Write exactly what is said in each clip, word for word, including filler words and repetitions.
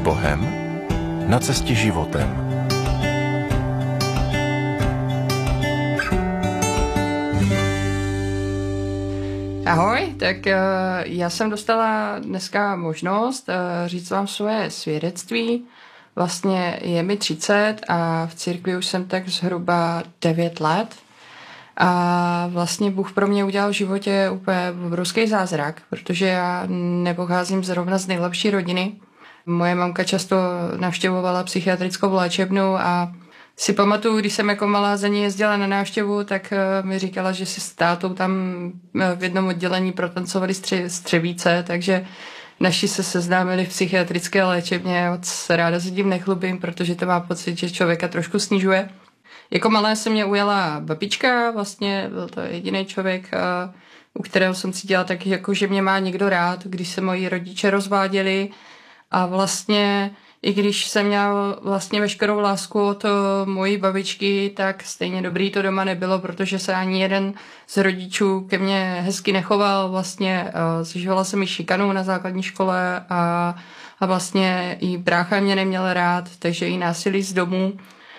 Bohem na cestě životem. Ahoj, tak já jsem dostala dneska možnost říct vám svoje svědectví. Vlastně je mi třicet a v církvi už jsem tak zhruba devět let. A vlastně Bůh pro mě udělal v životě úplně obrovský zázrak, protože já nepocházím zrovna z nejlepší rodiny. Moje mamka často navštěvovala psychiatrickou léčebnu a si pamatuju, když jsem jako malá za ní jezdila na návštěvu, tak mi říkala, že si s tátou tam v jednom oddělení protancovali stře- střevíce, takže naši se seznámili v psychiatrické léčebně. Moc se ráda se tím nechlubím, protože to má pocit, že člověka trošku snižuje. Jako malé se mě ujala babička, vlastně byl to jediný člověk, u kterého jsem cítila tak, jako, že mě má někdo rád, když se moji rodiče rozváděli a vlastně i když jsem měla vlastně veškerou lásku od mojí babičky, tak stejně dobrý to doma nebylo, protože se ani jeden z rodičů ke mně hezky nechoval. Vlastně zažívala jsem i šikanu na základní škole a, a vlastně i brácha mě neměl rád, takže i násilí z domu.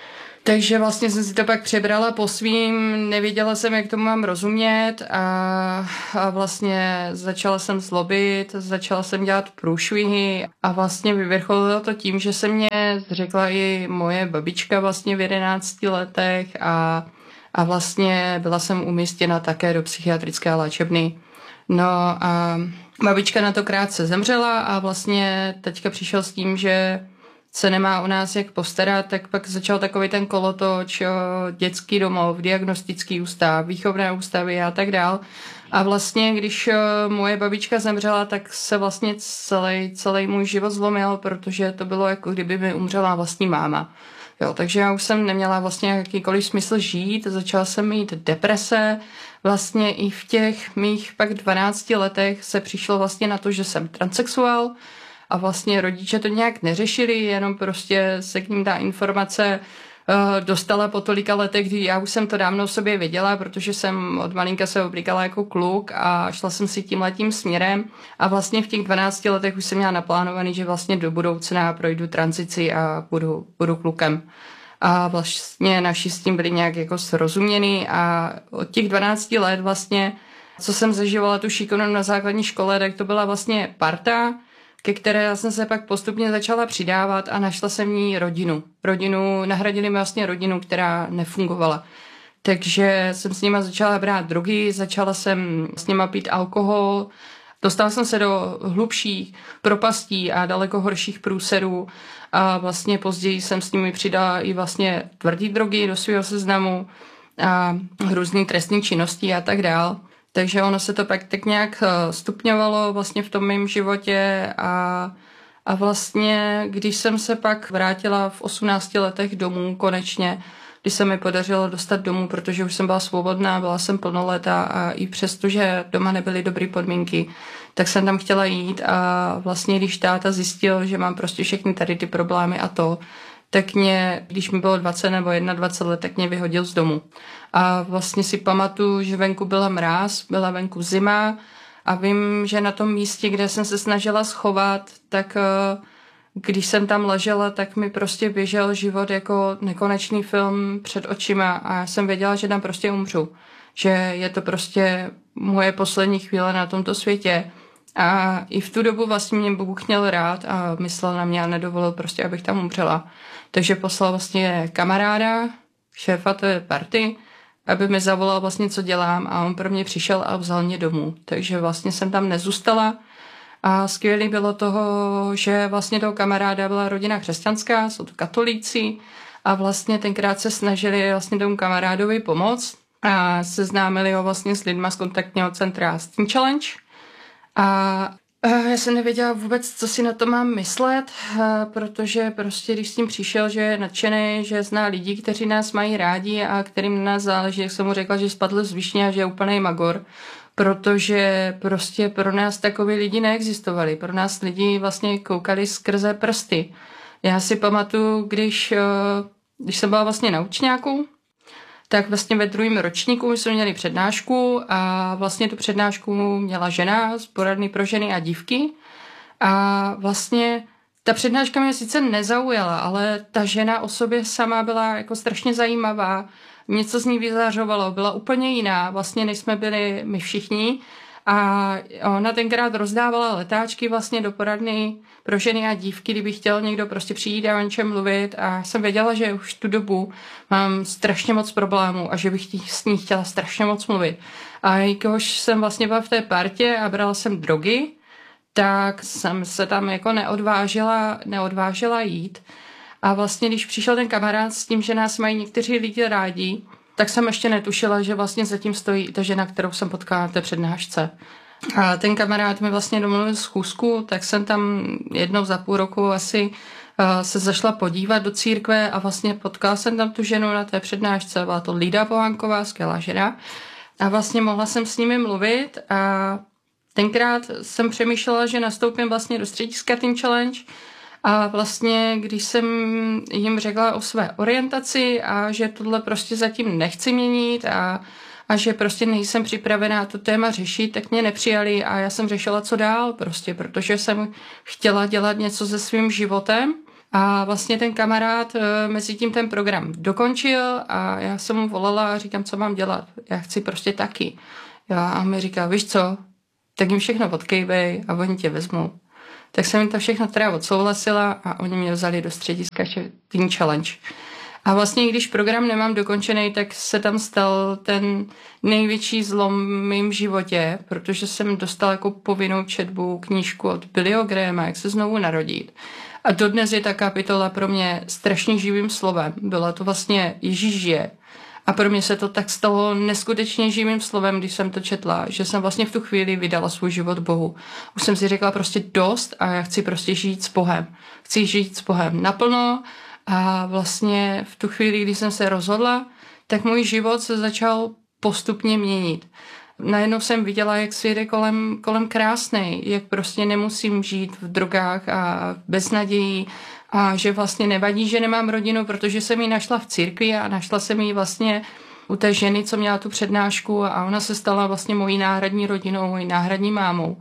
Takže vlastně jsem si to pak přebrala po svým, nevěděla jsem, jak tomu mám rozumět a, a vlastně začala jsem zlobit, začala jsem dělat průšvihy a vlastně vyvrcholilo to tím, že se mě zřekla i moje babička vlastně v jedenácti letech a, a vlastně byla jsem umístěna také do psychiatrické léčebny. No a babička na to krátce zemřela a vlastně teďka přišel s tím, že se nemá o nás jak postarat, tak pak začal takový ten kolotoč, dětský domov, diagnostický ústav, výchovné ústavy a tak dál. A vlastně, když moje babička zemřela, tak se vlastně celý, celý můj život zlomil, protože to bylo jako kdyby mi umřela vlastní máma. Jo, takže já už jsem neměla vlastně jakýkoliv smysl žít, začala jsem mít deprese, vlastně i v těch mých pak dvanácti letech se přišlo vlastně na to, že jsem transsexuál, a vlastně rodiče to nějak neřešili, jenom prostě se k ním ta informace uh, dostala po tolika letech, kdy já už jsem to dávno v sobě věděla, protože jsem od malinka se oblíkala jako kluk a šla jsem si tímhletím směrem a vlastně v těch dvanácti letech už jsem měla naplánovaný, že vlastně do budoucna projdu tranzici a budu, budu klukem. A vlastně naši s tím byli nějak jako srozuměni a od těch dvanácti let vlastně, co jsem zažívala tu šikanu na základní škole, tak to byla vlastně parta, ke které já jsem se pak postupně začala přidávat a našla jsem v ní rodinu. Rodinu, nahradili mi vlastně rodinu, která nefungovala. Takže jsem s nima začala brát drogy, začala jsem s nima pít alkohol, dostala jsem se do hlubších propastí a daleko horších průserů a vlastně později jsem s nimi přidala i vlastně tvrdý drogy do svého seznamu a různý trestní činnosti a tak dál. Takže ono se to pak tak nějak stupňovalo vlastně v tom mém životě a, a vlastně, když jsem se pak vrátila v osmnácti letech domů konečně, když se mi podařilo dostat domů, protože už jsem byla svobodná, byla jsem plnoletá a i přesto, že doma nebyly dobré podmínky, tak jsem tam chtěla jít a vlastně, když táta zjistil, že mám prostě všechny tady ty problémy a to, tak mě, když mi bylo dvacet nebo dvacet jedna let, tak mě vyhodil z domu. A vlastně si pamatuju, že venku byla mráz, byla venku zima a vím, že na tom místě, kde jsem se snažila schovat, tak když jsem tam ležela, tak mi prostě běžel život jako nekonečný film před očima a já jsem věděla, že tam prostě umřu. Že je to prostě moje poslední chvíle na tomto světě. A i v tu dobu vlastně mě Bůh měl rád a myslel na mě a nedovolil prostě, abych tam umřela. Takže poslal vlastně kamaráda, šéfa té party, aby mi zavolal vlastně, co dělám a on pro mě přišel a vzal mě domů. Takže vlastně jsem tam nezůstala a skvělý bylo toho, že vlastně toho kamaráda byla rodina křesťanská, jsou to katolíci a vlastně tenkrát se snažili vlastně tomu kamarádovi pomoct a seznámili ho vlastně s lidma z kontaktního centra Teen Challenge. A já jsem nevěděla vůbec, co si na to mám myslet, protože prostě, když s tím přišel, že je nadšený, že zná lidi, kteří nás mají rádi a kterým na nás záleží, jak jsem mu řekla, že spadl z višně a že je úplnej magor, protože prostě pro nás takoví lidi neexistovali. Pro nás lidi vlastně koukali skrze prsty. Já si pamatuju, když, když jsem byla vlastně na učňáku, tak vlastně ve druhém ročníku jsme měli přednášku a vlastně tu přednášku měla žena z poradny pro ženy a dívky a vlastně Ta přednáška mě sice nezaujala, ale ta žena o sobě sama byla jako strašně zajímavá. Něco z ní vyzařovalo, byla úplně jiná, vlastně než jsme byli my všichni. A ona tenkrát rozdávala letáčky vlastně do poradny pro ženy a dívky, kdyby chtěl někdo prostě přijít a o něčem mluvit. A jsem věděla, že už tu dobu mám strašně moc problémů a že bych s ní chtěla strašně moc mluvit. A jakož jsem vlastně byla v té partě a brala jsem drogy, tak jsem se tam jako neodvážila, neodvážila jít. A vlastně, když přišel ten kamarád s tím, že nás mají někteří lidi rádi, tak jsem ještě netušila, že vlastně zatím stojí i ta žena, kterou jsem potkala na té přednášce. A ten kamarád mi vlastně domluvil schůzku, tak jsem tam jednou za půl roku asi se zašla podívat do církve a vlastně potkala jsem tam tu ženu na té přednášce. Byla to Lída Pohánková, skvělá žena. A vlastně mohla jsem s nimi mluvit a tenkrát jsem přemýšlela, že nastoupím vlastně do střediska Teen Challenge a vlastně, když jsem jim řekla o své orientaci a že tohle prostě zatím nechci měnit a, a že prostě nejsem připravená to téma řešit, tak mě nepřijali a já jsem řešila, co dál prostě, protože jsem chtěla dělat něco se svým životem a vlastně ten kamarád mezi tím ten program dokončil a já jsem mu volala a říkám, co mám dělat, já chci prostě taky. A on mi říká, víš co, tak jim všechno odkejvej a oni tě vezmou. Tak jsem jim to všechno teda odsouhlasila a oni mě vzali do střediska Teen Challenge. A vlastně, když program nemám dokončený, tak se tam stal ten největší zlom v mém životě, protože jsem dostala jako povinnou četbu knížku od Billyho Grahama, jak se znovu narodit. A dodnes je ta kapitola pro mě strašně živým slovem. Byla to vlastně Ježíš žije. A pro mě se to tak stalo neskutečně živým slovem, když jsem to četla, že jsem vlastně v tu chvíli vydala svůj život Bohu. Už jsem si řekla prostě dost a já chci prostě žít s Bohem. Chci žít s Bohem naplno a vlastně v tu chvíli, kdy jsem se rozhodla, tak můj život se začal postupně měnit. Najednou jsem viděla, jak svět je kolem, kolem krásnej, jak prostě nemusím žít v drogách a bez nadějí, a že vlastně nevadí, že nemám rodinu, protože jsem ji našla v církvi a našla jsem ji vlastně u té ženy, co měla tu přednášku a ona se stala vlastně mojí náhradní rodinou, mojí náhradní mámou.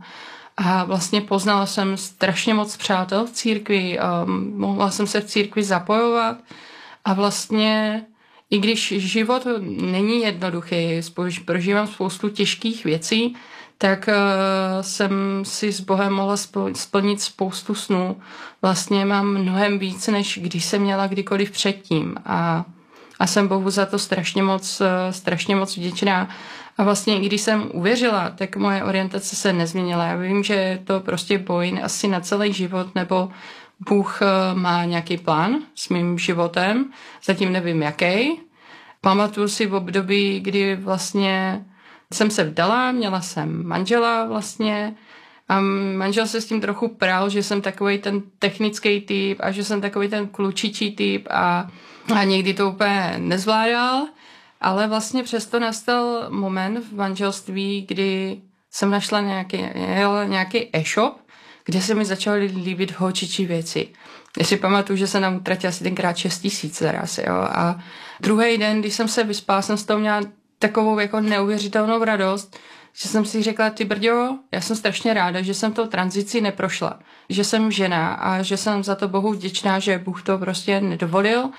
A vlastně poznala jsem strašně moc přátel v církvi, mohla jsem se v církvi zapojovat a vlastně i když život není jednoduchý, prožívám spoustu těžkých věcí, tak uh, jsem si s Bohem mohla splnit spoustu snů. Vlastně mám mnohem víc, než když jsem měla kdykoliv předtím. A, a jsem Bohu za to strašně moc, uh, strašně moc vděčná. A vlastně i když jsem uvěřila, tak moje orientace se nezměnila. Já vím, že je to prostě boj asi na celý život, nebo Bůh uh, má nějaký plán s mým životem. Zatím nevím, jaký. Pamatuju si v období, kdy vlastně jsem se vdala, měla jsem manžela vlastně a manžel se s tím trochu prál, že jsem takovej ten technický typ a že jsem takovej ten klučičí typ a, a někdy to úplně nezvládal, ale vlastně přesto nastal moment v manželství, kdy jsem našla nějaký, nějaký e-shop, kde se mi začaly líbit holčičí věci. Já si pamatuju, že jsem nám utratila asi tenkrát šest tisíc zaraz, jo, a druhý den, když jsem se vyspala, jsem z toho měla takovou jako neuvěřitelnou radost, že jsem si řekla, ty brďo, já jsem strašně ráda, že jsem tou tranzici neprošla, že jsem žena a že jsem za to Bohu vděčná, že Bůh to prostě nedovolil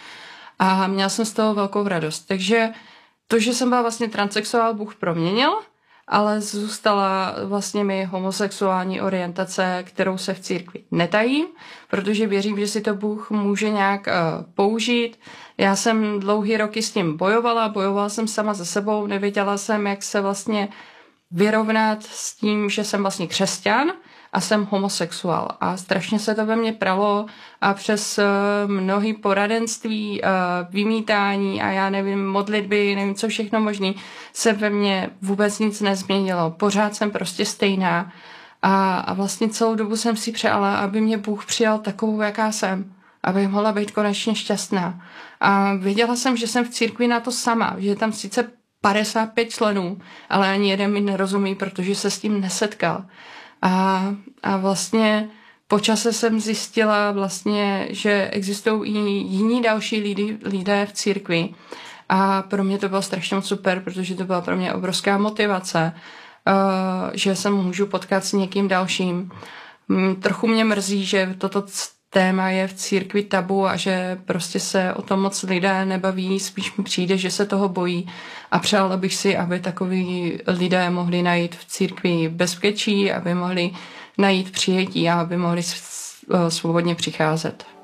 a měla jsem z toho velkou radost. Takže to, že jsem byla vlastně transsexuál, Bůh proměnil, ale zůstala vlastně mi homosexuální orientace, kterou se v církvi netajím, protože věřím, že si to Bůh může nějak uh, použít. Já jsem dlouhý roky s tím bojovala, bojovala jsem sama za sebou, nevěděla jsem, jak se vlastně vyrovnat s tím, že jsem vlastně křesťan a jsem homosexuál. A strašně se to ve mně pralo a přes uh, mnohý poradenství, uh, vymítání a já nevím, modlitby, nevím, co všechno možný, se ve mně vůbec nic nezměnilo. Pořád jsem prostě stejná a, a vlastně celou dobu jsem si přála, aby mě Bůh přijal takovou, jaká jsem, abych mohla být konečně šťastná. A věděla jsem, že jsem v církvi na to sama, že je tam sice padesát pět členů, ale ani jeden mi nerozumí, protože se s tím nesetkal. A, a vlastně po čase jsem zjistila vlastně, že existují i jiní další lidi, lidé v církvi. A pro mě to bylo strašně moc super, protože to byla pro mě obrovská motivace, uh, že se můžu potkat s někým dalším. Um, trochu mě mrzí, že toto téma je v církvi tabu a že prostě se o tom moc lidé nebaví, spíš mi přijde, že se toho bojí a přála bych si, aby takový lidé mohli najít v církvi bezpečí, aby mohli najít přijetí a aby mohli svobodně přicházet.